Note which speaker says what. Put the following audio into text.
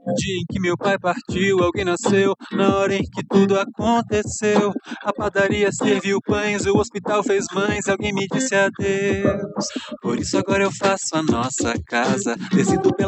Speaker 1: No dia em que meu pai partiu, alguém nasceu. Na hora em que tudo aconteceu, a padaria serviu pães, o hospital fez mães, alguém me disse adeus. Por isso agora eu faço a nossa casa, decido pela